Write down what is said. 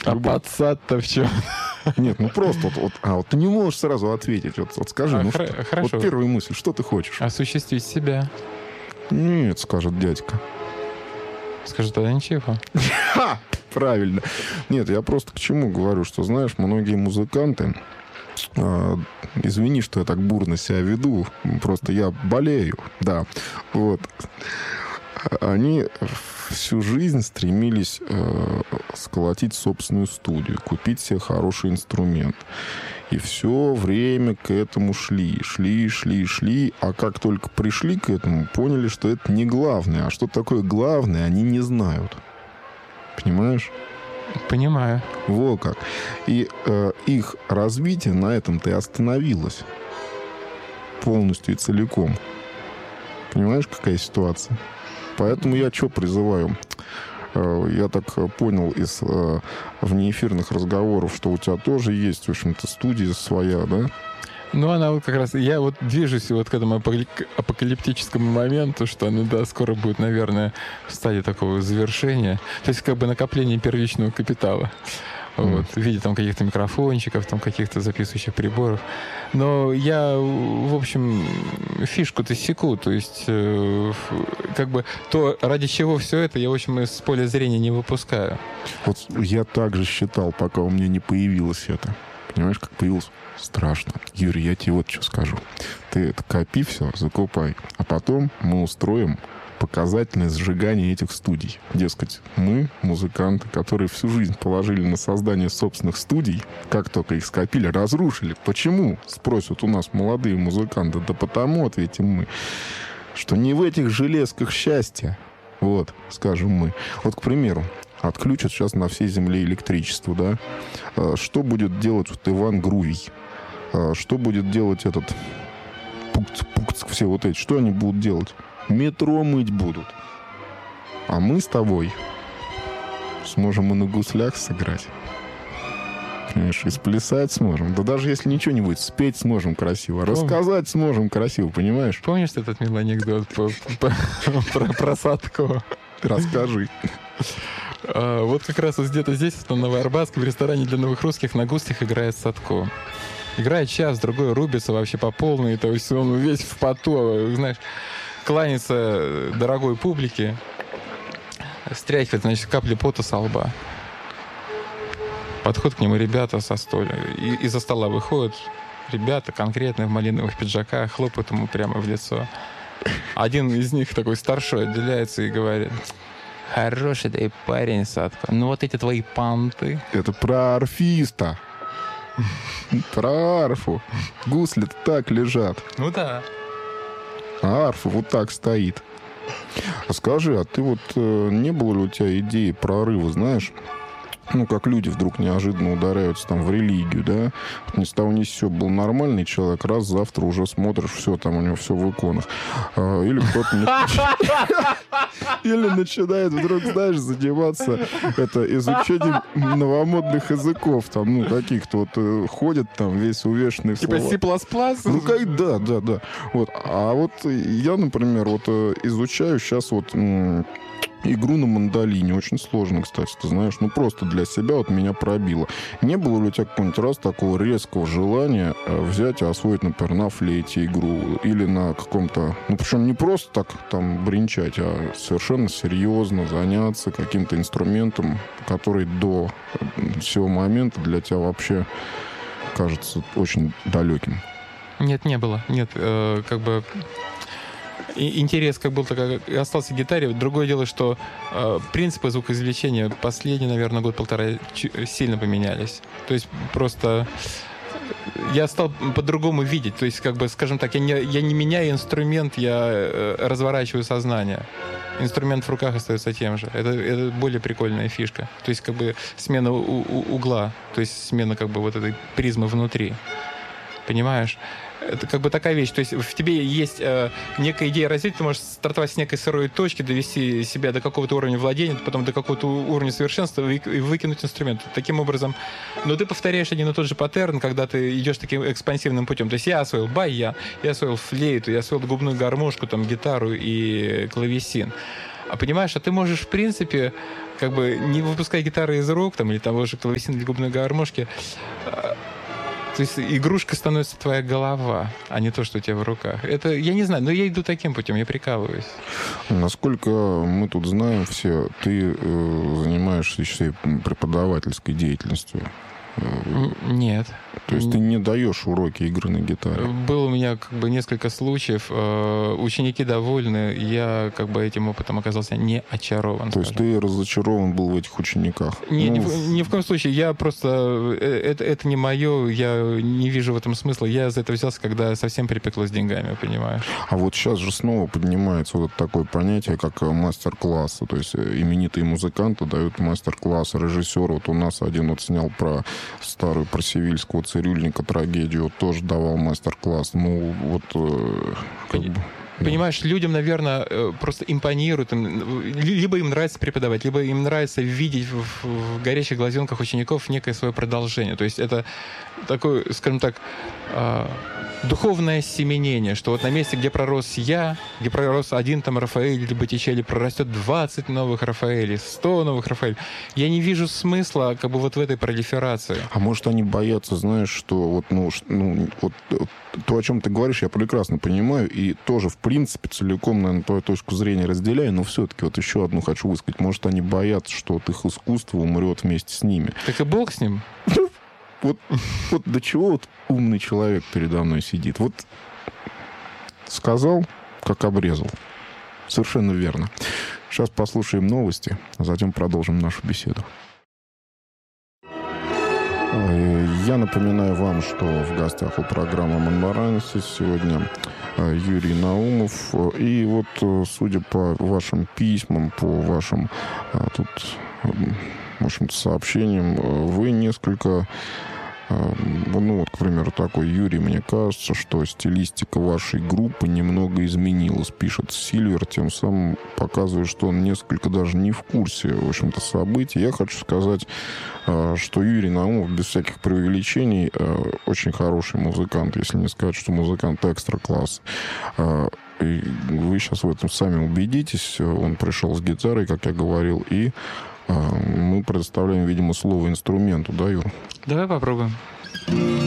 А подсад-то в чем? Нет, ну просто вот ты не можешь сразу ответить. Вот скажи, хорошо. Вот первая мысль, что ты хочешь? Осуществить себя. Нет, скажет дядька. Скажи тогда ничего. Ха! Правильно. Нет, я просто к чему говорю, что, знаешь, многие музыканты, извини, что я так бурно себя веду, просто я болею, да, вот, они всю жизнь стремились сколотить собственную студию, купить себе хороший инструмент. И все время к этому шли, а как только пришли к этому, поняли, что это не главное. А что такое главное, они не знают. Понимаешь? Понимаю. Во как. И их развитие на этом-то и остановилось. Полностью и целиком. Понимаешь, какая ситуация? Поэтому я что призываю? Я так понял из внеэфирных разговоров, что у тебя тоже есть, в общем-то, студия своя, да? Ну, она вот как раз... Я вот движусь вот к этому апокалиптическому моменту, что она, да, скоро будет, наверное, в стадии такого завершения. То есть как бы накопление первичного капитала. Вот, в виде там каких-то микрофончиков, там каких-то записывающих приборов. Но я, в общем, фишку-то секу. То есть, как бы, то, ради чего все это, я, в общем, из поля зрения не выпускаю. Вот я также считал, пока у меня не появилось это. Понимаешь, как появилось? Страшно. Юрий, я тебе вот что скажу. Ты это копи все, закупай. А потом мы устроим показательное сжигание этих студий. Дескать, мы, музыканты, которые всю жизнь положили на создание собственных студий, как только их скопили, разрушили. Почему? Спросят у нас молодые музыканты. Да потому, ответим мы, что не в этих железках счастье. Вот, скажем мы. Вот, к примеру, отключат сейчас на всей земле электричество, да? Что будет делать вот Иван Грувий? Что будет делать этот Пукц, все вот эти? Что они будут делать? Метро мыть будут. А мы с тобой сможем и на гуслях сыграть. Понимаешь, и сплясать сможем. Да даже если ничего не будет, спеть сможем красиво. Рассказать сможем красиво, понимаешь? Помнишь этот милый анекдот про Садко? Расскажи. Вот как раз где-то здесь, на Новоарбатском, в ресторане для новых русских на гуслях играет Садко. Играет час, другой рубится вообще по полной, то есть он весь в поту, знаешь, кланяется дорогой публике, стряхивает, значит, капли пота со лба. Подходят к нему ребята со стола, из-за стола выходят ребята конкретно в малиновых пиджаках, хлопают ему прямо в лицо. Один из них, такой старший, отделяется и говорит: хороший ты парень, Садко. Ну вот эти твои панты. Это про арфиста. Про арфу. Гусли-то так лежат. Ну да. А арфа вот так стоит. А скажи, а ты вот не было ли у тебя идеи прорыва, знаешь? Ну, как люди вдруг неожиданно ударяются там в религию, да? Ни с того ни с сего был нормальный человек, раз завтра уже смотришь, все, там у него все в иконах. Или кто-то... Или начинает вдруг, знаешь, заниматься изучением новомодных языков, там, ну, каких-то вот ходят там весь увешанный в слова. Типа C++? Ну, да. Вот. А вот я, например, вот изучаю сейчас вот... игру на мандолине. Очень сложно, кстати, ты знаешь. Ну, просто для себя вот меня пробило. Не было ли у тебя какого-нибудь раз такого резкого желания взять и освоить, например, на флейте игру? Или на каком-то... Ну, причем не просто так там бренчать, а совершенно серьезно заняться каким-то инструментом, который до сего момента для тебя вообще кажется очень далеким. Нет, не было. Нет, как бы... Интерес как был, так и остался в гитаре. Другое дело, что принципы звукоизвлечения последний, наверное, год-полтора сильно поменялись. То есть просто я стал по-другому видеть. То есть, как бы, скажем так, я не меняю инструмент, я разворачиваю сознание. Инструмент в руках остается тем же. Это более прикольная фишка. То есть, как бы, смена угла. То есть, смена, как бы, вот этой призмы внутри. Понимаешь? Это как бы такая вещь. То есть в тебе есть некая идея развития, ты можешь стартовать с некой сырой точки, довести себя до какого-то уровня владения, потом до какого-то уровня совершенства и выкинуть инструмент. Таким образом, но ты повторяешь один и тот же паттерн, когда ты идешь таким экспансивным путем. То есть я освоил баян, я освоил флейту, я освоил губную гармошку, там, гитару и клавесин. А понимаешь, а ты можешь, в принципе, как бы не выпуская гитары из рук, там, или того же клавесин или губной гармошки, то есть игрушка становится твоя голова, а не то, что у тебя в руках. Это, я не знаю, но я иду таким путем, я прикалываюсь. Насколько мы тут знаем все, ты занимаешься еще и преподавательской деятельностью. Нет. То есть ты не даешь уроки игры на гитаре? Было у меня как бы несколько случаев. Ученики довольны. Я как бы этим опытом оказался не очарован. То есть ты разочарован был в этих учениках? Нет, ни в коем случае. Я просто... Это не мое. Я не вижу в этом смысла. Я за это взялся, когда совсем припекло с деньгами, понимаешь? А вот сейчас же снова поднимается вот такое понятие, как мастер-классы. То есть именитые музыканты дают мастер-классы. Режиссер, вот у нас один вот снял про старую, про Севильского цирюльника трагедию, тоже давал мастер-класс. Ну, вот... как бы... Понимаешь, людям, наверное, просто импонирует. Либо им нравится преподавать, либо им нравится видеть в горящих глазенках учеников некое свое продолжение. То есть это такое, скажем так, духовное семенение, что вот на месте, где пророс я, где пророс один там Рафаэль или Боттичелли, прорастет 20 новых Рафаэлей, 100 новых Рафаэлей. Я не вижу смысла как бы вот в этой пролиферации. А может, они боятся, знаешь, что вот, вот то, о чем ты говоришь, я прекрасно понимаю, и тоже, в принципе, целиком, наверное, твою точку зрения разделяю, но все-таки вот еще одну хочу высказать. Может, они боятся, что вот их искусство умрет вместе с ними. Так и бог с ним. Вот до чего вот умный человек передо мной сидит. Вот сказал, как обрезал. Совершенно верно. Сейчас послушаем новости, а затем продолжим нашу беседу. Я напоминаю вам, что в гостях у программы «Монмаранси» сегодня Юрий Наумов. И вот, судя по вашим письмам, по вашим тут, в общем-то, сообщениям, вы несколько... Ну, вот, к примеру, такой Юрий, мне кажется, что стилистика вашей группы немного изменилась, пишет Сильвер, тем самым показывая, что он несколько даже не в курсе, в общем-то, событий. Я хочу сказать, что Юрий Наумов, без всяких преувеличений, очень хороший музыкант, если не сказать, что музыкант экстра-класс. И вы сейчас в этом сами убедитесь. Он пришел с гитарой, как я говорил, и мы предоставляем, видимо, слово инструменту, да, Юр? Давай попробуем.